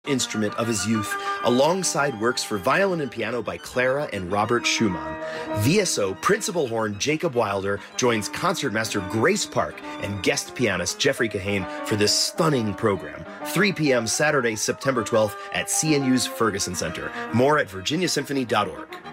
instrument of his youth, alongside works for violin and piano by Clara and Robert Schumann. VSO principal horn Jacob Wilder joins concertmaster Grace Park and guest pianist Jeffrey Kahane for this stunning program. 3 p.m. Saturday, September 12th at CNU's Ferguson Center. More at virginiasymphony.org.